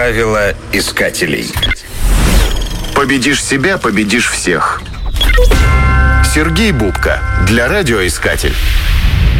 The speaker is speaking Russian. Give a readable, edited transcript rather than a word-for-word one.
Правила искателей. Победишь себя, победишь всех. Сергей Бубка для радиоискатель.